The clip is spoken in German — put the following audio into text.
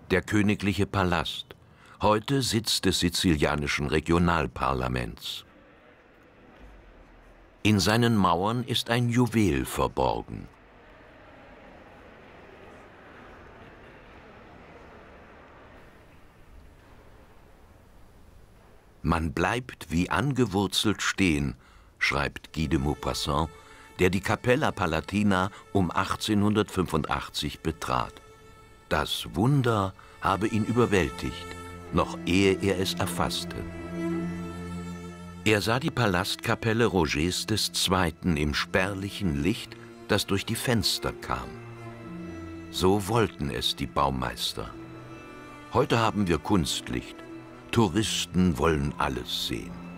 Der königliche Palast, heute Sitz des sizilianischen Regionalparlaments. In seinen Mauern ist ein Juwel verborgen. Man bleibt wie angewurzelt stehen, schreibt Guy de Maupassant, der die Cappella Palatina um 1885 betrat. Das Wunder habe ihn überwältigt, noch ehe er es erfasste. Er sah die Palastkapelle Rogers II. Im spärlichen Licht, das durch die Fenster kam. So wollten es die Baumeister. Heute haben wir Kunstlicht. Touristen wollen alles sehen.